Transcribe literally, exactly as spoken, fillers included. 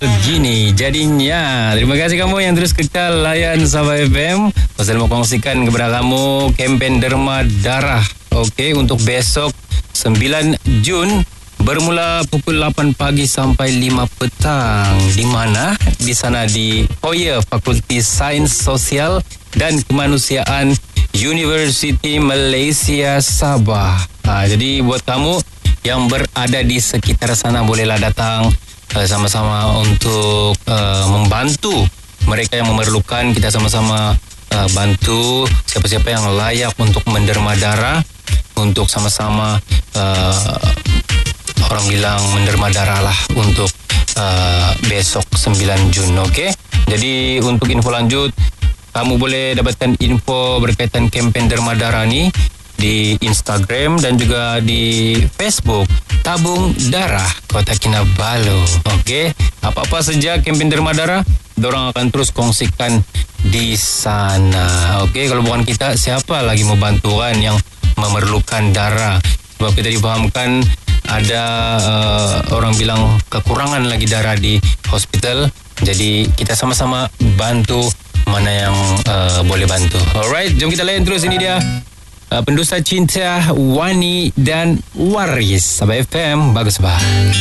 Gini jadinya. Terima kasih kamu yang terus kekal layan Sabah F M. Pasal mau kongsikan kepada kamu kempen derma darah. Okey, untuk besok sembilan Jun bermula pukul lapan pagi sampai lima petang. Di mana? Di sana di foyer Fakulti Sains Sosial dan Kemanusiaan Universiti Malaysia Sabah. Ha, jadi buat kamu yang berada di sekitar sana bolehlah datang uh, sama-sama untuk uh, membantu mereka yang memerlukan. Kita sama-sama uh, bantu siapa-siapa yang layak untuk menderma darah, untuk sama-sama uh, orang bilang menderma darah lah untuk uh, besok sembilan Jun. Okey. Jadi untuk info lanjut, kamu boleh dapatkan info berkaitan kempen derma darah ni di Instagram dan juga di Facebook Tabung Darah Kota Kinabalu. Okey, apa-apa saja kempen derma darah, dorang akan terus kongsikan di sana. Okey, kalau bukan kita, siapa lagi mau bantuan yang memerlukan darah? Sebab kita difahamkan ada uh, orang bilang kekurangan lagi darah di hospital. Jadi kita sama-sama bantu mana yang uh, boleh bantu. Alright, jom kita layan terus. Ini dia uh, pendusta cinta Wani dan Waris Sabah F M. Bagus bah.